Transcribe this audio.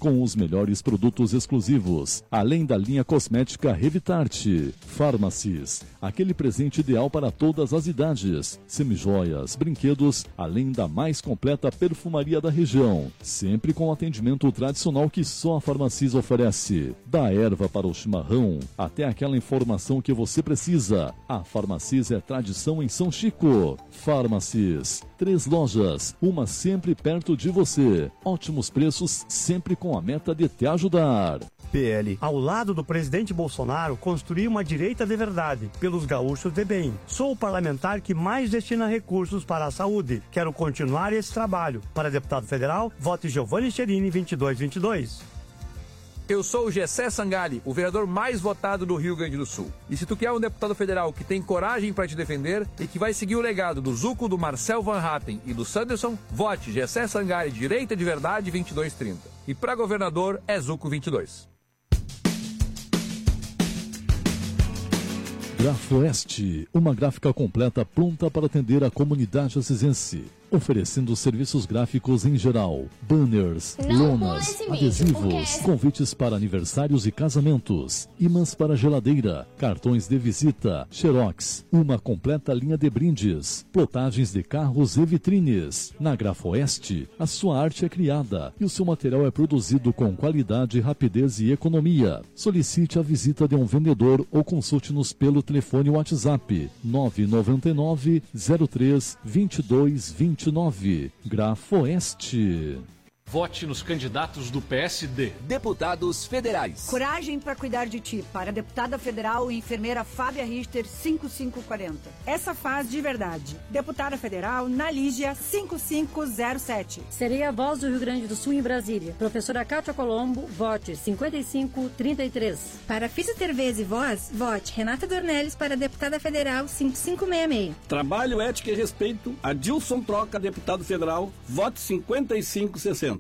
com os melhores produtos exclusivos, além da linha cosmética Revitarte. Farmacies, aquele presente ideal para todas as idades. Semijoias, brinquedos, além da mais completa perfumaria da região. Sempre com o atendimento tradicional que só a Farmacies oferece. Da erva para o chimarrão, até aquela informação que você precisa. A Farmacies é tradição em São Chico. Farmacies, 3 lojas, uma sempre perto de você. Ótimos preços, sempre com a meta de te ajudar. PL. Ao lado do presidente Bolsonaro, construir uma direita de verdade, pelos gaúchos de bem. Sou o parlamentar que mais destina recursos para a saúde. Quero continuar esse trabalho. Para deputado federal, vote Giovanni Cherini 2222. Eu sou o Gessé Sangali, o vereador mais votado do Rio Grande do Sul. E se tu quer um deputado federal que tem coragem para te defender e que vai seguir o legado do Zuco, do Marcel Van Hatten e do Sanderson, vote Gessé Sangali, direita de verdade 2230. E para governador é Zuco 22. Grafoeste, uma gráfica completa pronta para atender a comunidade acisense, oferecendo serviços gráficos em geral, banners, lonas, adesivos, convites para aniversários e casamentos, ímãs para geladeira, cartões de visita, xerox, uma completa linha de brindes, plotagens de carros e vitrines. Na Grafoeste, a sua arte é criada e o seu material é produzido com qualidade, rapidez e economia. Solicite a visita de um vendedor ou consulte-nos pelo telefone WhatsApp 999 03 22 29. Grafoeste. Vote nos candidatos do PSD. Deputados federais. Coragem para cuidar de ti. Para a deputada federal e enfermeira Fábia Richter, 5540. Essa faz de verdade. Deputada federal Nalígia, 5507. Serei a voz do Rio Grande do Sul em Brasília. Professora Cátia Colombo, vote 5533. Para Fisiotervez e Voz, vote Renata Dornelles para deputada federal 5566. Trabalho, ética e respeito. Adilson Troca, deputado federal, vote 5560.